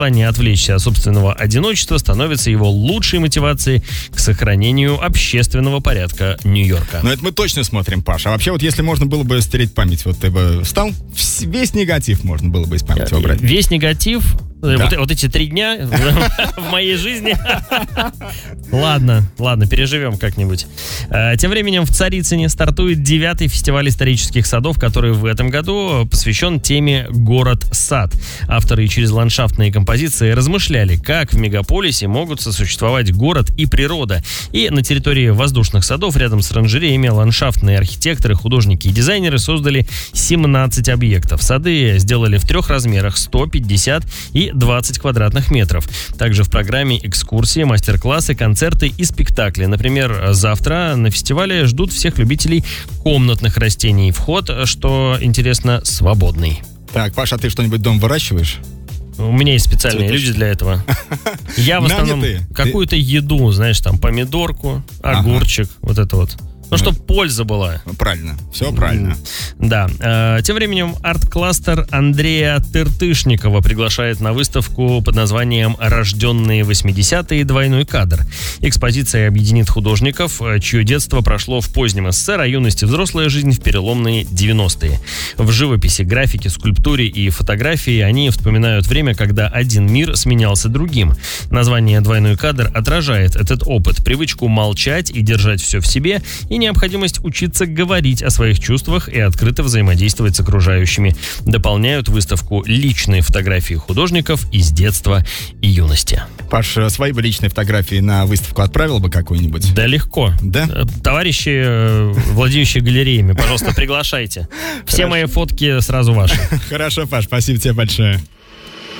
желание отвлечься от собственного одиночества становится его лучшей мотивацией к сохранению общественного порядка Нью-Йорка. Но это мы точно смотрим, Паш. А вообще, вот если можно было бы стереть память, вот ты бы встал, весь негатив можно было бы из памяти убрать. Весь негатив... Да. Вот эти 3 дня в моей жизни. Ладно, переживем как-нибудь. Тем временем в Царицыне стартует 9-й фестиваль исторических садов, который в этом году посвящен теме «Город-сад». Авторы через ландшафтные композиции размышляли, как в мегаполисе могут сосуществовать город и природа. И на территории воздушных садов рядом с оранжереями ландшафтные архитекторы, художники и дизайнеры создали 17 объектов. Сады сделали в 3 размерах: 100, 50 и 20 квадратных метров. Также в программе экскурсии, мастер-классы, концерты и спектакли. Например, завтра на фестивале ждут всех любителей комнатных растений. Вход, что интересно, свободный. Так, Паша, а ты что-нибудь дома выращиваешь? У меня есть специальные люди для этого. Я в основном какую-то еду, знаешь, там помидорку, огурчик, вот это вот. Ну, чтобы польза была. Правильно, все правильно. Да. Тем временем арт-кластер Андрея Тыртышникова приглашает на выставку под названием «Рожденные 80-е. Двойной кадр». Экспозиция объединит художников, чье детство прошло в позднем СССР, а юность и взрослая жизнь в переломные 90-е. В живописи, графике, скульптуре и фотографии они вспоминают время, когда один мир сменялся другим. Название «Двойной кадр» отражает этот опыт, привычку молчать и держать все в себе, и необходимость учиться говорить о своих чувствах и открыто взаимодействовать с окружающими. Дополняют выставку личные фотографии художников из детства и юности. Паш, свои бы личные фотографии на выставку отправил бы какую-нибудь? Да легко. Да? Товарищи, владеющие галереями, пожалуйста, приглашайте. Все мои фотки сразу ваши. Хорошо, Паш, спасибо тебе большое.